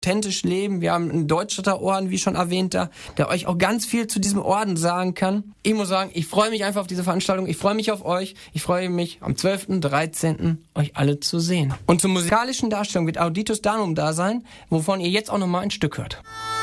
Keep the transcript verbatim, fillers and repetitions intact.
authentisch leben. Wir haben einen Deutschritter Orden, wie schon erwähnt, da, der euch auch ganz viel zu diesem Orden sagen kann. Ich muss sagen, ich freue mich einfach auf diese Veranstaltung. Ich freue mich auf euch. Ich freue mich am zwölften, dreizehnten euch alle zu sehen. Und zur musikalischen Darstellung wird Auditus Danum da sein, wovon ihr jetzt auch nochmal ein Stück hört.